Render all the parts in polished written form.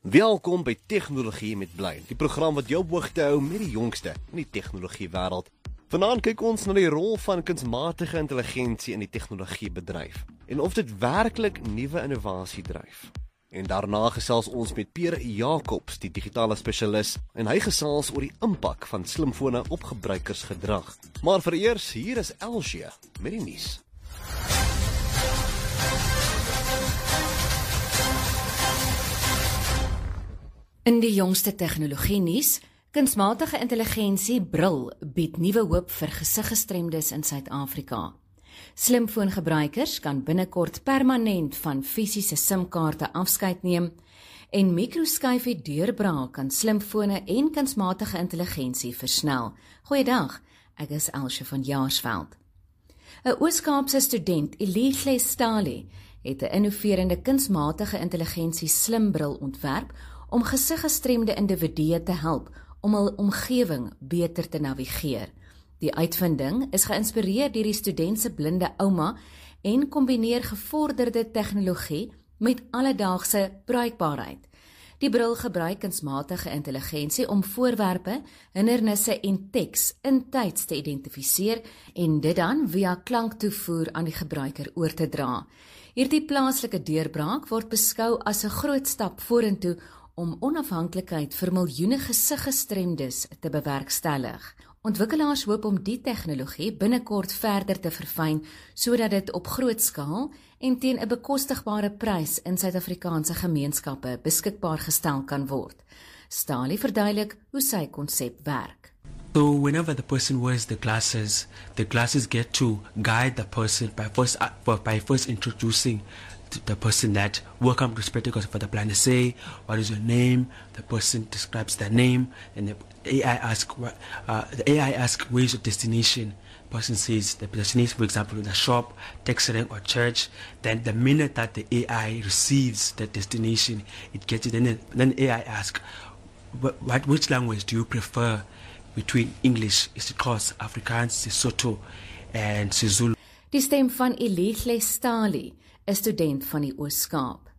Welkom by Tegnologie met Blyn, die program wat jou op hoogte hou met die jongste in die tegnologiewêreld. Vanaand kyk ons na die rol van kunsmatige intelligensie in die tegnologiebedryf en of dit werklik nuwe innovasie dryf. En daarna gesels ons met Pierre Jacobs, die digitale spesialis, en hy gesels oor die impak van slimfone op gebruikersgedrag. Maar vereers, hier is Elsie met die nuus. In die jongste tegnologie nuus, kunsmatige intelligensie bril bied nuwe hoop vir gesiggestremdes in Suid-Afrika. Slimfoongebruikers kan binnekort permanent van fisiese SIM-kaarte afskeid neem en mikroskyfie deurbraak kan slimfone en kunsmatige intelligensie versnel. Goeiedag, ek is Elsie van Jaarsveld. 'n Oos-Kaapse student, Elie Stali, het 'n innoverende kunsmatige intelligensie slimbril ontwerp om gesiggestremde individue te help om hul omgewing beter te navigeer. Die uitvinding is geïnspireer deur die student se blinde ouma en kombineer gevorderde tegnologie met alledaagse bruikbaarheid. Die bril gebruik kunsmatige intelligensie om voorwerpe, hindernisse en teks intyds te identifiseer en dit dan via klanktoevoer aan die gebruiker oor te dra. Hierdie plaaslike deurbraak word beskou as 'n groot stap vorentoe om onafhanklikheid vir miljoene gesiggestremdes te bewerkstellig. Ontwikkelaars hoop om die tegnologie binnekort verder te verfyn sodat dit op groot skaal en teen 'n bekostigbare prys in Suid-Afrikaanse gemeenskappe beskikbaar gestel kan word. Stali verduidelik hoe sy konsep werk. So whenever the person wears the glasses get to guide the person by first introducing the person that welcome to Spectacles for the Blind. Say, what is your name? The person describes their name, and the AI asks where is your destination. Person says the destination, for example, the shop, taxi or church. Then the minute that the AI receives the destination, it gets it. Then AI asks, which language do you prefer between English, isiXhosa, Afrikaans, Sesotho, and Sezulu? Die stem van Elie Stali, 'n student van die Oos-Kaap.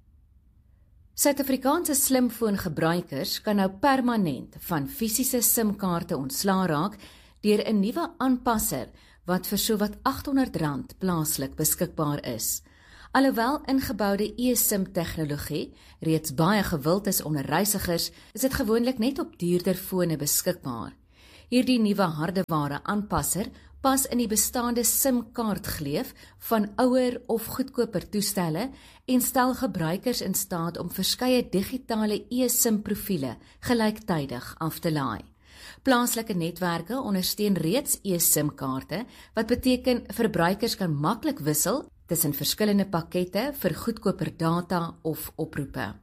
Suid-Afrikaanse slimfoongebruikers kan nou permanent van fisiese SIM-kaarte ontslae raak deur 'n nuwe aanpasser wat vir sowat R800 plaaslik beskikbaar is. Alhoewel ingeboude eSIM-tegnologie reeds baie gewild is onder reisigers, is dit gewoonlik net op duurder fone beskikbaar. Hierdie nuwe hardeware aanpasser pas in die bestaande SIM-kaartgleuf van ouer of goedkoper toestelle en stel gebruikers in staat om verskeie digitale eSIM-profiele gelyktydig af te laai. Plaaslike netwerke ondersteun reeds eSIM-kaarte, wat beteken verbruikers kan maklik wissel tussen verskillende pakkette vir goedkoper data of oproepe.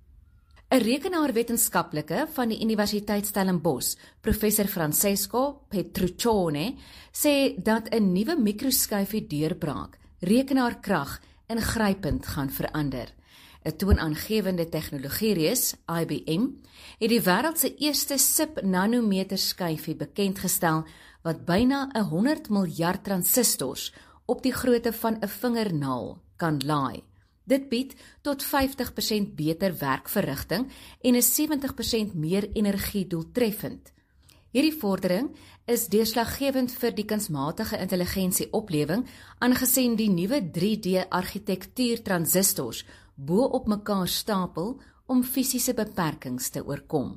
'n Rekenaarwetenskaplike van die Universiteit Stellenbosch, professor Francesco Petruccione, sê dat 'n nuwe mikroskyfie deurbraak rekenaarkrag ingrypend gaan verander. 'n Toonaangewende tegnologiereus, IBM, het die wêreld se eerste sub-nanometer skyfie bekendgestel wat byna 100 miljard transistors op die grootte van 'n vingernaal kan laai. Dit bied tot 50% beter werkverrigting en is 70% meer energie doeltreffend. Hierdie vordering is deurslaggewend vir die kunsmatige intelligensie oplewing, aangesien die nuwe 3D-argitektuur transistors bo op mekaar stapel om fisiese beperkings te oorkom.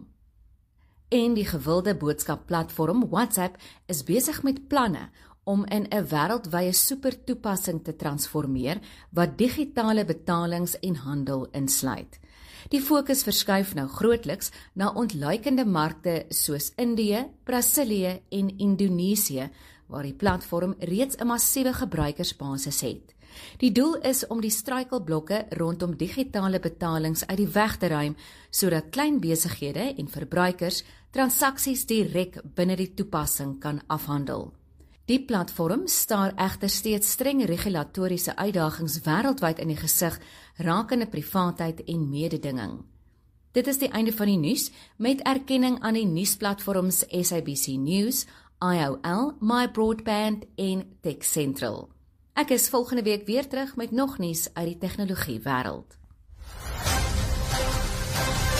En die gewilde boodskapplatform WhatsApp is besig met planne om in 'n wêreldwye supertoepassing te transformeer wat digitale betalings en handel insluit. Die fokus verskuif nou grootliks na ontluikende markte soos Indië, Brasilië en Indonesië, waar die platform reeds 'n massiewe gebruikersbasis het. Die doel is om die struikelblokke rondom digitale betalings uit die weg te ruim, sodat klein besighede en verbruikers transaksies direk binne die toepassing kan afhandel. Die platform staar egter steeds streng regulatoriese uitdagings wêreldwyd in die gesig rakende privaatheid en mededinging. Dit is die einde van die nuus met erkenning aan die nuusplatforms SABC News, IOL, My Broadband en Tech Central. Ek is volgende week weer terug met nog nuus uit die tegnologie wêreld.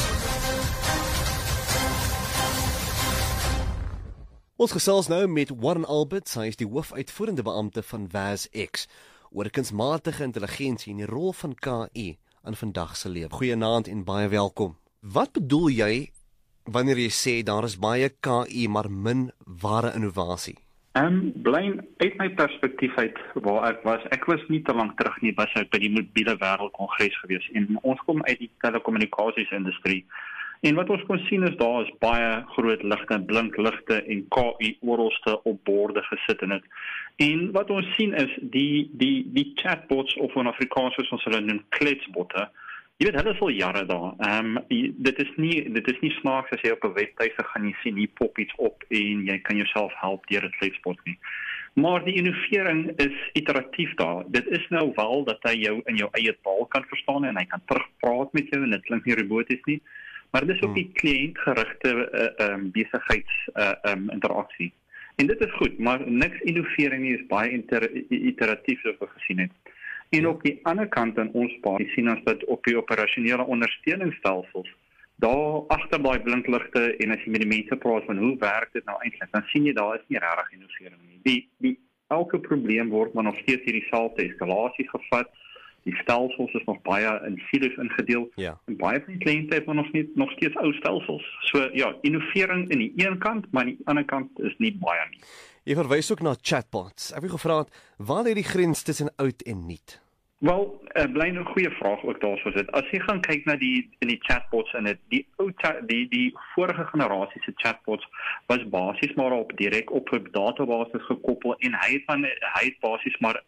Ons gesels nou met Warren Albert, hy is die hoofuitvoerende beampte van WAS-X, oor kunsmatige intelligensie en die rol van KI aan vandag se lewe. Goeienaand en baie welkom. Wat bedoel jy wanneer jy sê daar is baie KI maar min ware innovasie? Blyn uit my perspektief uit waar ek was nie te lank terug nie, was ek by die mobiele wêreldkongres gewees en ons kom uit die telekommunikasiesindustrie. En wat ons kon sien is daar is baie groot ligte, blinkligte en KI oralste op borde gesit in dit. En wat ons sien is die chatbots of in Afrikaans soos ons hulle noem kletsbotte. Jy weet, hulle is al jare daar. Dit is nie snaaks as jy op 'n webtuiste gaan jy sien, hier pop iets op en jy kan jouself help deur 'n kletsbot nie. Maar die innovering is iteratief daar. Dit is nou wel dat hy jou in jou eie taal kan verstaan en hy kan terugpraat met jou en dit klink nie roboties nie. Maar dit is ook die kliëntgerigte interaksie. En dit is goed, maar niks innovering nie is baie iteratief soos we gesien het. En op die ander kant aan ons paadjie sien ons dat op die operasionele ondersteuningsstelsels, daar agter daai blinkligte en as jy met die mense praat van hoe werk dit nou eintlik, dan sien jy daar is nie regtig innovering nie. Elke probleem word maar nog steeds hierdie selfde eskalasie gevat. Die stelsels is nog baie in silo's ingedeel. Ja. En baie van die kliënte het nog steeds ou stelsels. So ja, innovering in die een kant, maar aan die ander kant is nie baie nie. Jy verwys ook na chatbots. Ek het gevra waar lê die grens tussen oud en nuut? Wel, bly 'n goeie vraag ook daarso dit. As jy gaan kyk na die chatbots en die vorige generasie se chatbots was basies maar direk op 'n database gekoppel en hy het basies maar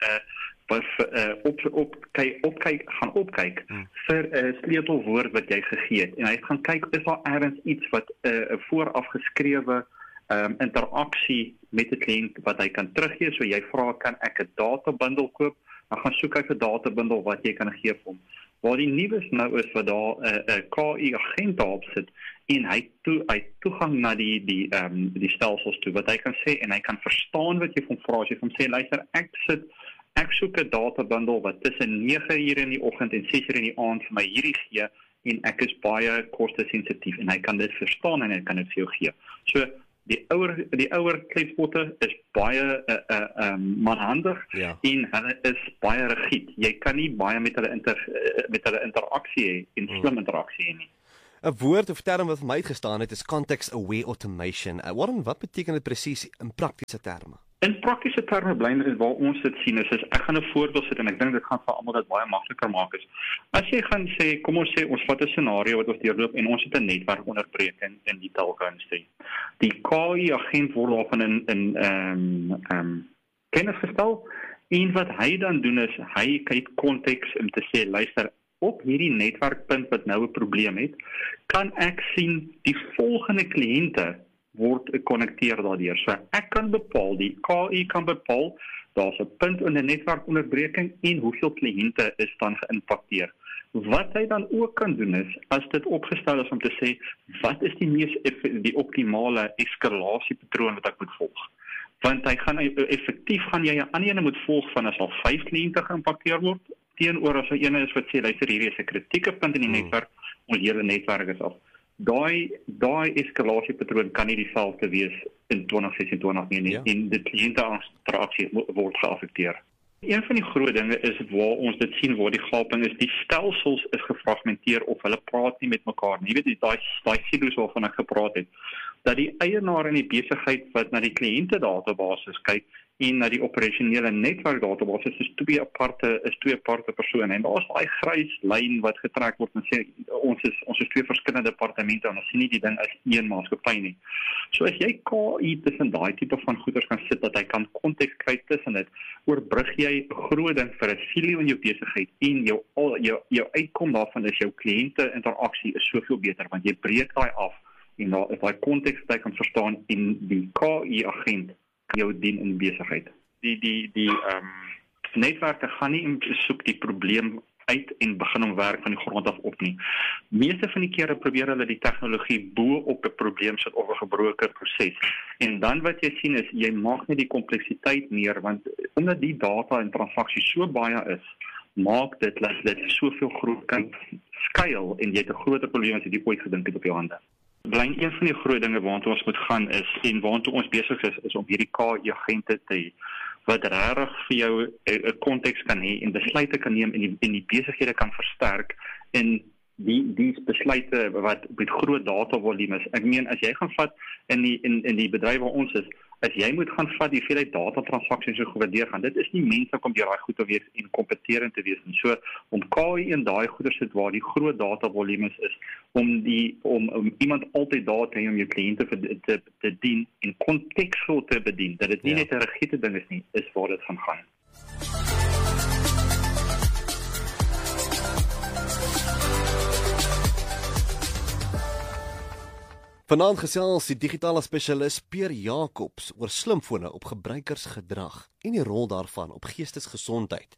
gaan opkyk vir 'n sleutelwoord wat jy gegee het en hy het gaan kyk is daar ergens iets wat 'n vooraf geskrewe interaksie met 'n kliënt wat hy kan teruggee, so jy vra kan ek 'n databundel koop, dan gaan soek ek 'n databundel wat jy kan gee vir hom. Waar die nuus nou is wat daar 'n KI agent daarop sit en hy toegang na die stelsels toe wat hy kan sê en hy kan verstaan wat jy van vra as jy van sê luister ek soek 'n databundel wat tussen 9:00 in die oggend en 6:00 in die aand vir my hierdie gee en ek is baie kostesensitief en hy kan dit verstaan en hy kan dit vir jou gee. So die ouer kletsbotte is baie manhandig en hulle is baie rigied. Jy kan nie baie met hulle interaksie hê en slim interaksie hê nie. 'n Woord of term wat vir my uitgestaan het is context-aware automation. Wat beteken dit presies in praktiese terme? In praktiese terme bly waar ons dit sien is ek gaan 'n voorbeeld sit en ek dink dit gaan vir almal dit baie makliker maak is. As jy gaan sê, kom ons sê ons vat 'n scenario wat ons deurloop en ons het 'n netwerk onderbreek in die telco-industrie. Die KI agent word daarvan in kennis gestel en wat hy dan doen is hy kyk konteks om te sê luister op hierdie netwerkpunt wat nou 'n probleem het, kan ek sien die volgende kliënte word gekonnekteer daardeur. So ek kan bepaal, die KI kan bepaal, daar's 'n punt in 'n netwerkonderbreking en hoeveel kliënte is dan geïmpakteer. Wat hy dan ook kan doen is, as dit opgestel is om te sê, wat is die optimale eskalasiepatroon wat ek moet volg? Want hy gaan effektief gaan jy 'n ander ene moet volg van as al 5 kliënte geïmpakteer word, teenoor as 'n ene is wat sê, luister hierdie is 'n kritieke punt in die netwerk, ons hele netwerk is af. Daai eskalasiepatroon kan nie dieselfde wees in 2026 nie en die kliënteinteraksie word geaffekteer. Een van die groot dinge is waar ons dit sien waar die gaping is, die stelsels is gefragmenteer of hulle praat nie met mekaar nie. Jy weet daai silo's waarvan ek gepraat het, dat die eienaar in die besigheid wat na die kliënte database kyk en na die operasionele netwerk database is twee aparte persone en daar's daai grys lyn wat getrek word en sê ons is twee verskillende departemente en ons sien nie die ding as een maatskappy nie. So as jy KI tussen daai tipe van goeders kan sit dat hy kan konteks kry tussen dit, oorbrug jy 'n groot ding vir 'n silo in jou besigheid en jou uitkom daarvan is jou kliënte interaksie is soveel beter want jy breek daai af en daar is daai konteks wat jy kan verstaan en die KI agent jou dien in besigheid. Die netwerke gaan nie soek die probleem uit en begin om werk van die grond af op nie. Meeste van die kere probeer hulle die tegnologie bo op 'n probleem sit of 'n gebroke proses. En dan wat jy sien is jy maak net die kompleksiteit meer want omdat die data en transaksies so baie is, maak dit soveel groot kan skuil en jy het 'n groter probleem as jy ooit gedink het op jou hande. Blyn, een van die groot dinge waartoe ons moet gaan is, en waartoe ons besig is om hierdie KI-agente te hê, wat regtig vir jou 'n konteks kan hê en besluite kan neem en die besighede kan versterk en die besluite wat met groot datavolumes. Ek meen, as jy gaan vat in die bedryf waar ons is, as jy moet gaan vat die hoeveelheid datatransaksies so gewaardeer gaan, dit is nie menslik om deur daai goed te wees en kompeterend te wees. En so om KI en daai goeie sit waar die groot datavolumes is, om iemand altyd daar te hê om jou kliënte te dien en konteksvol te bedien, dat dit nie net 'n rigiede ding is nie, is waar dit gaan. Vanaand gesels die digitale spesialis Peer Jacobs oor slimfone op gebruikersgedrag en die rol daarvan op geestesgesondheid.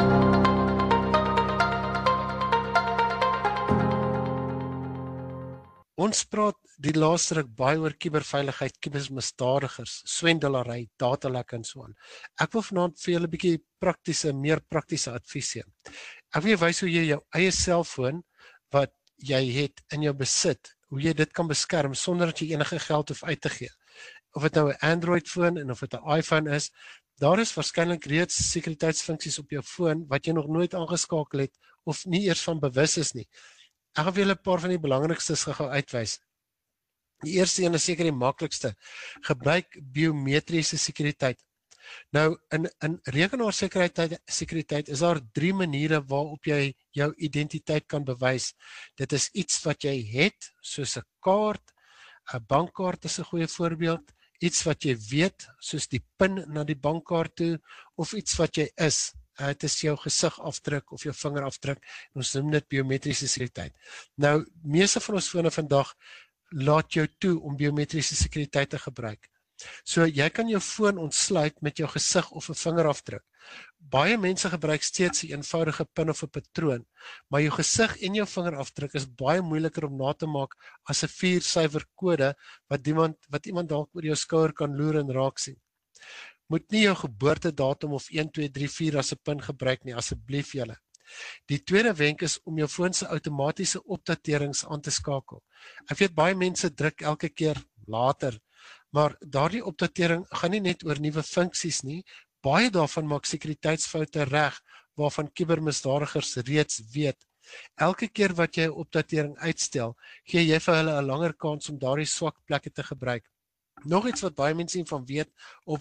Ons praat die laaste ruk baie oor kuberveiligheid, kubermisdadigers, swendelery, datalek en so aan. Ek wil vanaand vir julle 'n bietjie meer praktiese advies gee. Ek wil jou wys hoe jy jou eie selfoon wat jy het in jou besit, hoe jy dit kan beskerm sonder dat jy enige geld hoef uit te gee. Of dit nou 'n Android-foon en of dit 'n iPhone is, daar is waarskynlik reeds sekuriteitsfunksies op jou foon wat jy nog nooit aangeskakel het of nie eers van bewus is nie. Ek gaan vir julle 'n paar van die belangrikstes gou uitwys. Die eerste een is seker die maklikste. Gebruik biometriese sekuriteit. Nou, in rekenaarsekuriteit is daar 3 maniere waarop jy jou identiteit kan bewys. Dit is iets wat jy het, soos 'n kaart, 'n bankkaart is 'n goeie voorbeeld, iets wat jy weet, soos die PIN na die bankkaart toe, of iets wat jy is. Dit is jou gesigafdruk of jou vingerafdruk, en ons noem dit biometriese sekuriteit. Nou, meeste van ons fone vandag laat jou toe om biometriese sekuriteit te gebruik. So jy kan jou foon ontsluit met jou gesig of 'n vingerafdruk. Baie mense gebruik steeds 'n eenvoudige pin of 'n patroon, maar jou gesig en jou vingerafdruk is baie moeiliker om na te maak as 'n 4-syfer kode wat iemand dalk oor jou skouer kan loer en raak sien. Moet nie jou geboortedatum of 1, 2, 3, 4 as 'n pin gebruik nie, asseblief julle. Die tweede wenk is om jou foon se outomatiese opdaterings aan te skakel. Ek weet baie mense druk elke keer later, maar daardie opdatering gaan nie net oor nuwe funksies nie, baie daarvan maak sekuriteitsfoute reg waarvan kubermisdadigers reeds weet. Elke keer wat jy 'n opdatering uitstel, gee jy vir hulle 'n langer kans om daardie swak plekke te gebruik. Nog iets wat baie mense nie van weet of